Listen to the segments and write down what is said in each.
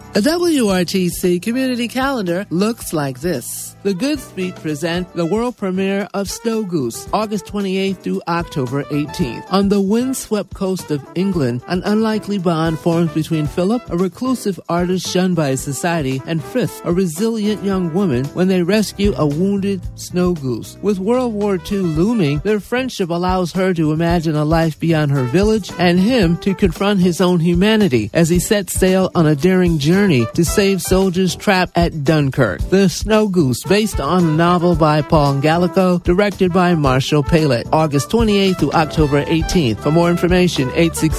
A WRTC community calendar looks like this. The Goodspeed present the world premiere of Snow Goose, August 28th through October 18th. On the windswept coast of England, an unlikely bond forms between Philip, a reclusive artist shunned by his society, and Frith, a resilient young woman, when they rescue a wounded snow goose. With World War II looming, their friendship allows her to imagine a life beyond her village, and him to confront his own humanity as he sets sail on a daring journey to save soldiers trapped at Dunkirk. The Snow Goose, based on a novel by Paul Gallico, directed by Marshall Palet. August 28th through October 18th. For more information,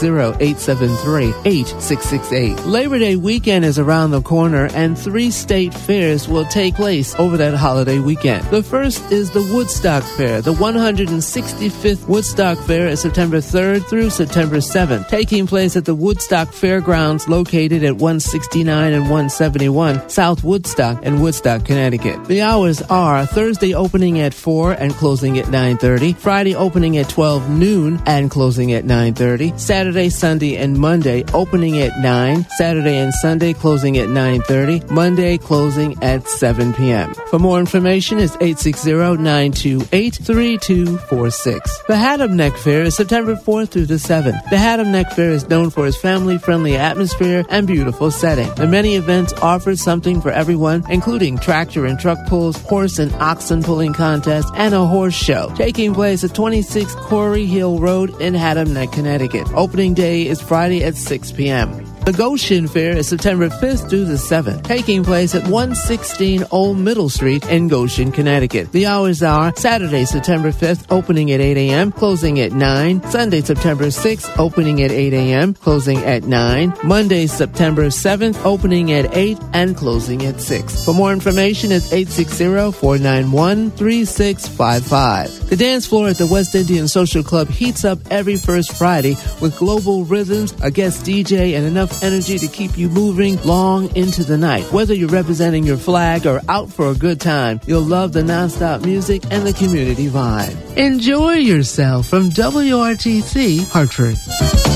860-873-8668. Labor Day weekend is around the corner, and 3 state fairs will take place over that holiday weekend. The first is the Woodstock Fair. The 165th Woodstock Fair is September 3rd through September 7th, taking place at the Woodstock Fairgrounds located at 169 and 171 South Woodstock in Woodstock, Connecticut. The hours are Thursday opening at 4 and closing at 9:30, Friday opening at 12 noon and closing at 9:30, Saturday, Sunday, and Monday opening at 9, Saturday and Sunday closing at 9:30, Monday closing at 7 p.m. For more information, it's 860-928-3246. The Haddam Neck Fair is September 4th through the 7th. The Haddam Neck Fair is known for its family-friendly atmosphere and beautiful setting. The many events offer something for everyone, including tractor and truck pulls, horse and oxen pulling contests, and a horse show, taking place at 26 Quarry Hill Road in Haddam Neck, Connecticut. Opening day is Friday at 6 p.m. The Goshen Fair is September 5th through the 7th, taking place at 116 Old Middle Street in Goshen, Connecticut. The hours are Saturday, September 5th, opening at 8 a.m., closing at 9. Sunday, September 6th, opening at 8 a.m., closing at 9. Monday, September 7th, opening at 8 and closing at 6. For more information, it's 860-491-3655. The dance floor at the West Indian Social Club heats up every first Friday with global rhythms, a guest DJ, and enough energy to keep you moving long into the night. Whether you're representing your flag or out for a good time, you'll love the nonstop music and the community vibe. Enjoy yourself from WRTC Hartford.